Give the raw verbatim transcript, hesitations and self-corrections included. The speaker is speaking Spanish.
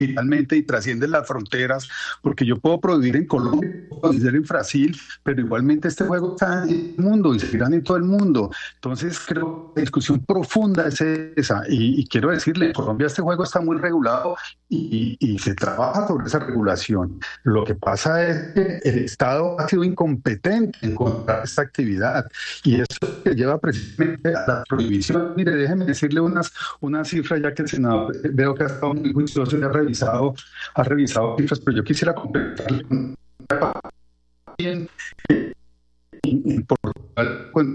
finalmente y trasciende las fronteras, porque yo puedo producir en Colombia, puedo producir en Brasil, pero igualmente este juego está en el mundo y seguirán en todo el mundo. Entonces creo que la discusión profunda es esa, y, y quiero decirle, en Colombia este juego está muy regulado y, y, y se trabaja sobre esa regulación. Lo que pasa es que el Estado ha sido incompetente en controlar esta actividad y eso es lo que lleva precisamente a la prohibición. Mire, déjeme decirle unas, una cifra, ya que el senador eh, veo que ha estado muy juicioso y ha revisado, ha revisado cifras, pero yo quisiera completarle con bien en Portugal,